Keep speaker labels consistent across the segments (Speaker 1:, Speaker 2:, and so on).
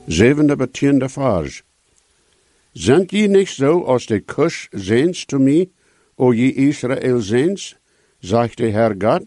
Speaker 1: Zevende betiende vers. Sind je nicht so als de Kusch sehens zu mir, o je Israel sehens, sagt der Herr Gott?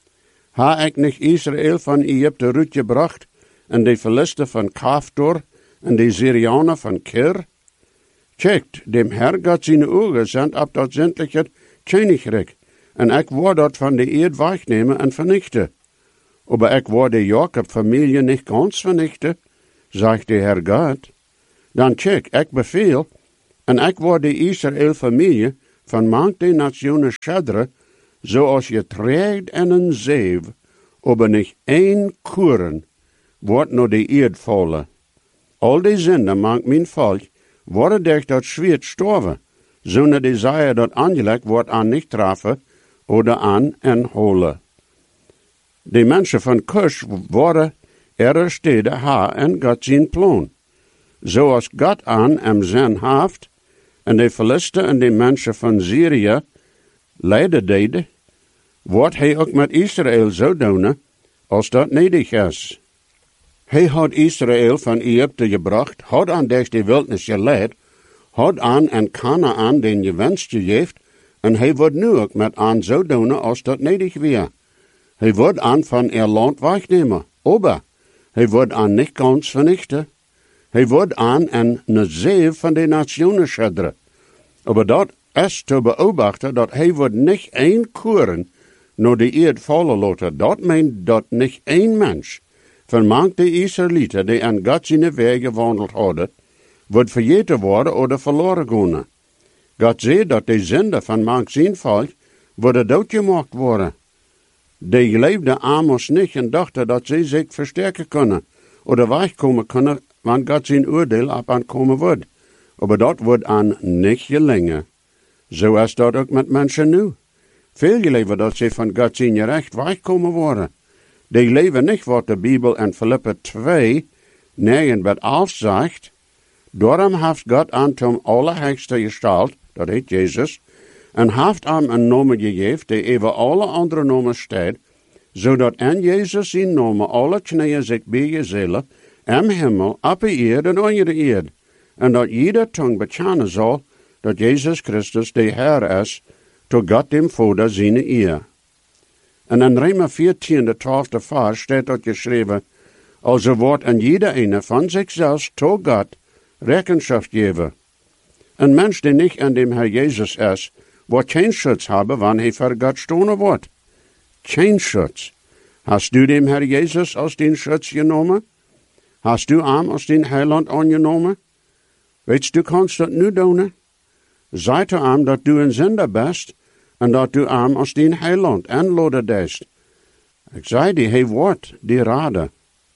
Speaker 1: Ha ik nicht Israel van Egypte uitgebracht, en de Philister van Kaftor, en de Syrianer van Kir? Checkt, dem Herr Gott seine Augen sind ab dat sämtliche Königreich, en ik word dat van de Erd wegnemen en vernichten. Aber ik word de Jakob-Familie nicht ganz vernichten, sagt der Herr Gott. Dan check, ik befehl, en ik word de Israel-Familie van manch de Nationen schadre, zoals je trägt en een zeef, aber nicht een kuren, wordt no de Erd vallen. Al die zinden mank mijn volk, worden durch dat Schwert storven, zonder de Seier dat aangelegd wordt aan nicht treffen, oder aan en holen. De mensen van Kusch worden ihre steden ha en Gott zijn plan. Zoals God aan zijn haft, en de Philister en de mensen van Syrië lijden deden, wordt hij ook met Israël zo doen, als dat nedig is. Hij had Israël van Egypte gebracht, had aan deze wildnis geleid, had aan en Kanaan den gewenst gegeven, en hij wordt nu ook met aan zo doen, als dat nedig weer. Hij wordt aan van ihr land wegnemen, aber hij wordt aan niet ganz vernichten. Hij wordt aan en een zeef van de nationen schadren. Aber dat is te beobachten, dat hij wordt niet één kuren, no de Erd vallen laten. Dat meent dat niet één mens, van manch de Israëlieten, die aan God zijn weg gewandeld hadden, wordt vergeten worden oder verloren gaan. God zei dat de zinden van manch zijn volk worden doodgemaakt worden. Die geleefden Amos niet en dachten dat ze zich versterken kunnen, oder wegkomen kunnen, wanneer God zijn oordeel op aankomen wordt. Aber dat wordt aan niet gelingen. Zo is dat ook met mensen nu. Veel leven dat ze van God zijn recht wegkomen worden. Die leven niet wat de Bijbel in Philippe 2, 9 tot 11 zegt. Daarom heeft God aan tom allerhöchste gestalt, dat heet Jezus, en heeft hem een naam gegeven die over alle andere namen staat, zodat in Jezus zijn naam alle knieën zich buigen zullen, im Himmel, op de eerd en onder de eerd, en dat jeder tong bekennen zal, dat Jezus Christus de Heer is, tot God dem Vader zijn eer. En in Römer 14, de 12e vers staat dat geschreven, also wordt en jeder eine van zichzelf tot God Rechenschaft geven. Een mens die niet in dem Herr Jezus is, wordt geen Schutz hebben, wanneer hij voor God stonen wordt. Geen Schutz. Hast du dem Herr Jezus als den Schutz genomen? Hast du hem als den Heiland aangenomen? Weet du kannst dat nu doen? Zeg to hem dat du een zinder bist, en dat du hem als den Heiland aanladen deest. Ik zei die, hij wordt die rade.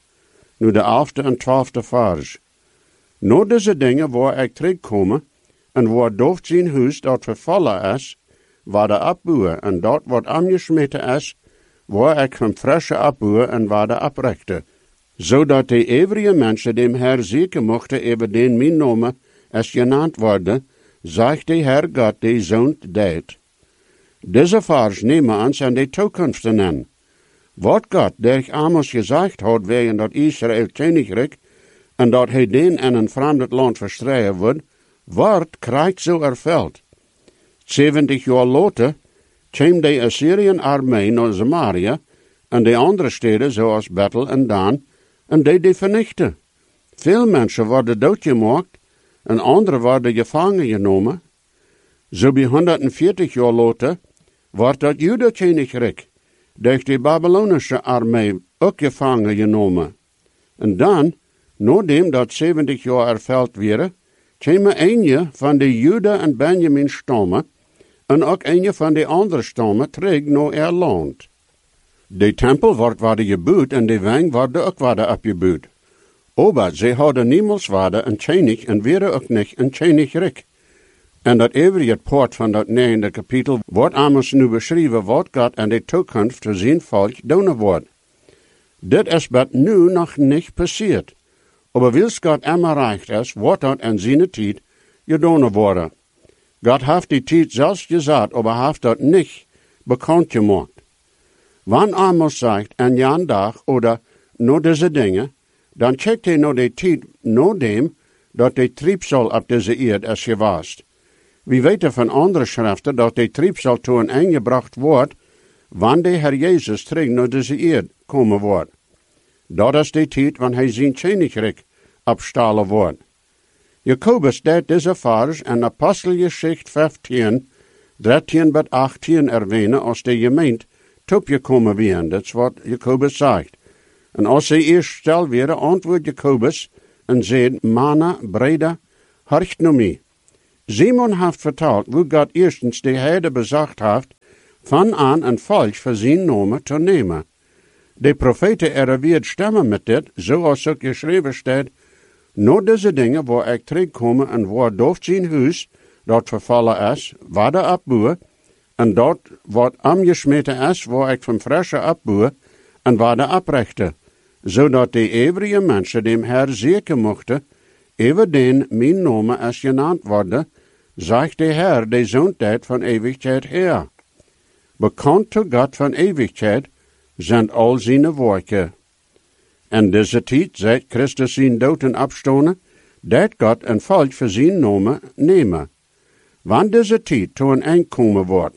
Speaker 1: Nu de 11e en 12e vers. No deze dingen waar ik terugkomen, en waar dooft zijn huis dat vervallen is, waar de opbouwen, en dat wat aangesmeten is, waar ik hem frische opbouwen en waar de oprechte. Zodat de overige mensen dem Herr zeker mochten over den mijn naam is genaamd worden, zegt de Herr God die zoon deed. Deze vers nemen ons aan de toekomst in. Wat God durch Amos gezegd had wegen dat Israël Königreich, en dat hij den in een vreemd land verstreien wordt krijgt zo erveld. 70 jaar later kwam de Assyrian armee naar Samaria en de andere steden zoals Bethel en Dan en die vernichten. Veel mensen worden doodgemaakt en anderen worden gevangen genomen. Zo bij 140 jaar later wordt dat Juda-Königreich durch de Babylonische armee ook gevangen genomen. En dan, nadat dat 70 jaar erveld werden, kwamen een van de Juda en Benjamin stammen en ook een van de andere stammen terug naar haar land. De tempel worden gebouwd en de wang worden ook opgebouwd. Aber ze hadden niemals een koning en werden ook niet een koninkrijk. En dat overige part van dat 9e kapitel wordt Amos nu beschreven wat God in de toekomst voor zijn volk doen wordt. Dit is wat nu nog niet passiert. Aber wils God immer recht is, wordt dat in zijn tijd gedaan worden. God heeft die tijd zelfs gezegd, aber heeft dat niet bekend gemaakt. Wanneer Amos zegt, en jan dag, oder nur diese Dinge, Dan checkt hij nog de tijd na dem, dat de triebsal op deze eerd is geweest. We weten van andere schriften dat de triebsal toe een einde gebracht wordt, wanneer de Heer Jezus terug naar deze eerd komen wordt. Dat is de tijd wanneer hij zijn koninkrijk opstalen wordt. Jacobus deed deze vers in Apostelgeschichte 15, 13 tot 18 erwähnen als de gemeente topgekomen werden. Dat is wat Jacobus zegt. En als ze eerst stil werden, antwoordt Jacobus en zei, Mana, breda, horcht naar mij. Simon heeft verteld hoe God eerstens de heiden bezacht heeft, van aan een volk voor zijn naam te nemen. De profeten erweert stemmen met dit, zoals ook geschreven staat, no deze dingen waar ik terugkomen en waar dooft zijn huis, dat vervallen is, waar de opbouwen, en dat wat amgesmeten is, waar ik van frische opbouwen, en waar de oprechten, zodat de eeuwige mensen dem Herr zeker mochten, even den mijn naam is genaamd worden, zegt de Herr, de zoontijd van eeuwigheid her. Bekend tot God van eeuwigheid zijn al zijn werken. En deze tijd, seit Christus zijn dood en opstonden, dat God een volk voor zijn naam nemen. Wanneer deze tijd toe een eind komen wordt,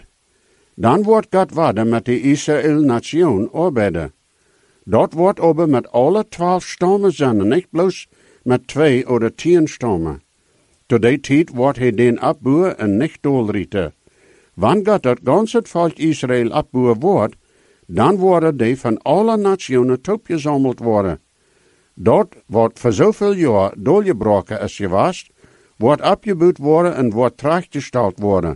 Speaker 1: dan wordt God verder met de Israël-nation arbeiden. Dat wordt aber met alle 12 stammen zijn, niet bloos met 2 of 10 stammen. Tot die tijd wordt hij den opbouwen en niet doorrieten. Wanneer God dat ganse volk Israël opbouwen wordt, dan worden die van alle nationen toegezameld worden. Dat wordt voor zoveel jaar doorgebroken is geweest, wordt opgebouwd worden en wordt terechtgesteld worden.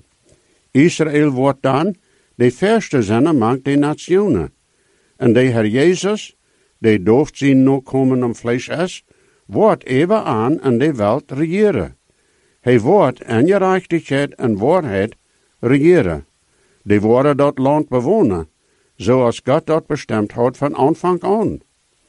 Speaker 1: Israël wordt dan de verste zijn among de nationen. En de Heer Jezus, die dooft zijn nakomen om vlees is, wordt even aan en de wereld regeren. Hij wordt in gerechtigheid en waarheid regeren. Die worden dat land bewonen, zoals God dat bestemd had van aanvang aan.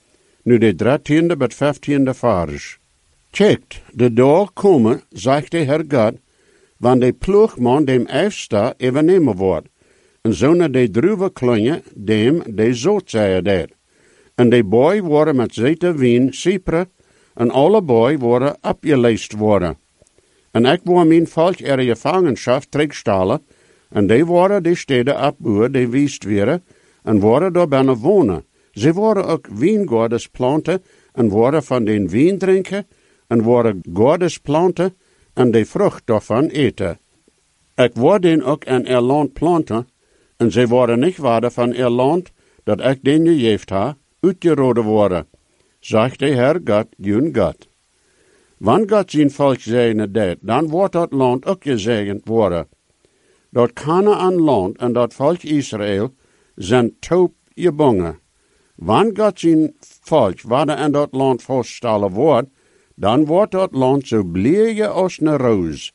Speaker 1: Nu de 13e tot 15e vers. Checkt, de dag komen, zegt de Heer God, wanneer de ploegman dem eifsta overnemen wordt, en zonen de druiven klonje dem de zootzeien deed. En de boy worden met zete wien cypre, en alle boy worden opgeleest worden. En ik wil mijn volk er gevangenschap terugstellen, en die worden de steden opbouwen, die wiest werden, en worden daar binnen wonen. Ze worden ook wijngaarden planten, en worden van den wijn drinken, en worden gaarden planten, en de vrucht daarvan eten. Ik word den ook in er land planten, en ze worden niet waarde van er land, dat ik den gegeven ha, uitgeroden worden, zegt de Heer God, jun God. Wanneer God zijn volk zegenen deed, dan wordt dat land ook gezegend worden. Dat Kanaan land en dat volk Israël zijn taub gebonden. Wanneer God zijn volk waarde in dat land vaststellen wordt, dan wordt dat land zo blije als een roos.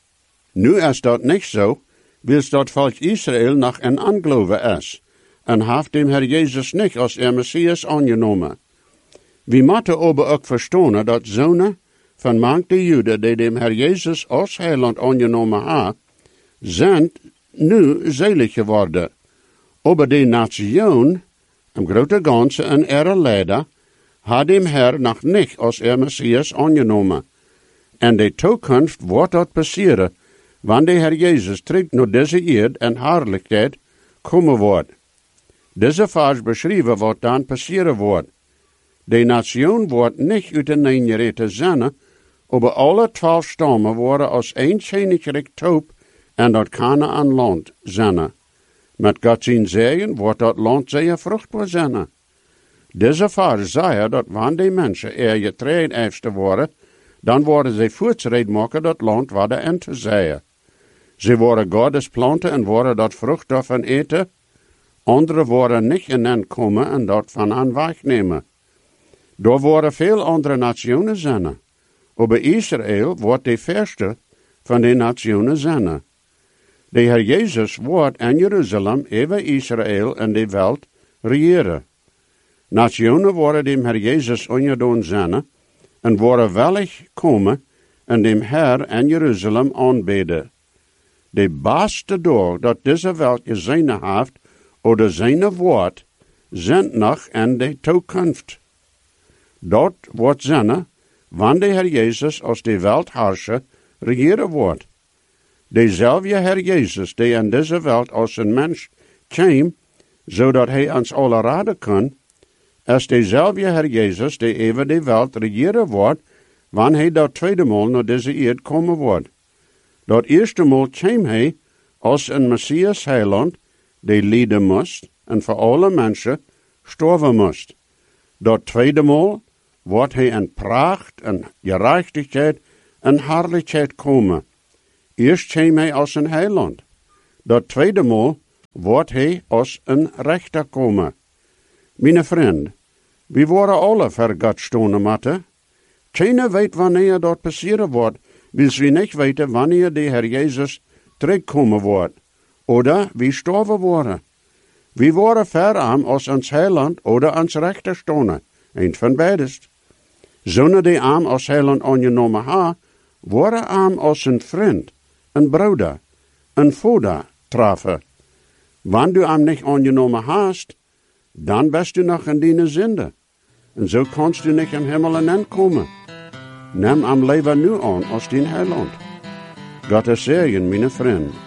Speaker 1: Nu is dat niet zo, wils dat volk Israël nog een aangeloven is, en heeft dem Herr Jezus niet als Messias aangenomen. We moeten aber ook verstaan dat zonen van manche Juden die dem Herr Jezus als heiland aangenomen hebben, zijn nu zelig geworden. Aber de nation, im grote ganze en ihre leider, had dem Herr nog niet als Messias aangenomen. En de toekomst wordt dat passeren, wanneer de Herr Jezus terug naar deze eerd en heerlijkheid komen wordt. Deze vers beschrijven wat dan passeren wordt. De nation wordt niet uiteengereten zijn, aber alle 12 stammen worden als een koninkrijk taub en dat Kanaan land zijn. Met God zijn zegen wordt dat land zeer vruchtbaar zijn. Deze vers zei dat wanneer de mensen er getreid eifste worden, dan worden ze voortschrijd maken dat land waar de ente zeien. Ze worden Gottes planten en worden dat vrucht daarvan eten. Andere worden niet in komen en dat van aan wegnemen. Daar worden veel andere nationen zijn. Aber Israël wordt de verste van de nationen zijn. De Heer Jezus wordt in Jeruzalem even Israël en de wereld regeren. Nationen worden dem Heer Jezus ongedaan zijn en worden wellig komen en dem Heer in Jeruzalem aanbeden. De beste dag dat deze wereld gezien heeft, oder zijn woord, zijn nog in de toekomst. Dat wordt zijn, wanneer de Heer Jezus als de Weltherrscher regeren wordt. Dezelfde Heer Jezus, die in deze wereld als een mens kwam, zodat hij ons alle raden kan, is dezelfde Heer Jezus, die even de wereld regeren wordt, wanneer hij dat tweede maal naar deze eerd komen wordt. Dat eerste maal kwam hij als een Messias heiland, die lijden moest en voor alle mensen sterven moest. Dat tweede maal wordt hij in pracht en gerechtigheid en herrlijkheid komen. Eerst kwam hij als een heiland. Dat tweede maal wordt hij als een rechter komen. Mijn vriend, we worden alle voor God stonen moeten. Keiner weet wanneer dat passeren wordt, wils we niet weten wanneer de Heer Jezus terugkomen wordt. Oder we sterven worden. We worden verarm als ons heiland oder ons rechter stonen. Eén van beides. Zonder die arm als heiland aangenomen ha, worden arm als een vriend, een broeder, een vader treffen. Wanneer du arm niet aangenomen hast, dan bist du nog in die zonde. En zo kannst du niet in hemel aankomen. Neem am leven nu aan als dien heiland. God is zegen, mijn vriend.